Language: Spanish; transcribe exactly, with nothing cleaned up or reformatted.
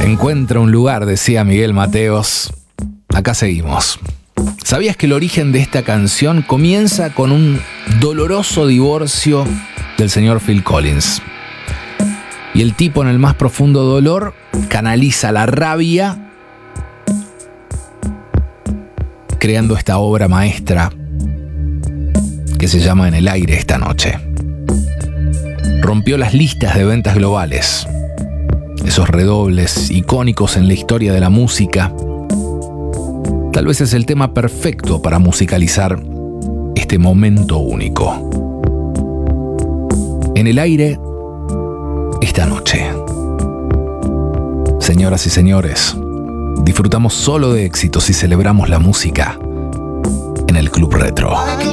Encuentra un lugar, decía Miguel Mateos. Acá seguimos. ¿Sabías que el origen de esta canción comienza con un doloroso divorcio del señor Phil Collins? Y el tipo, en el más profundo dolor, canaliza la rabia creando esta obra maestra que se llama En el aire esta noche. Rompió las listas de ventas globales. Esos redobles icónicos en la historia de la música. Tal vez es el tema perfecto para musicalizar este momento único. En el aire esta noche. Señoras y señores, disfrutamos solo de éxitos y celebramos la música en el Club Retro.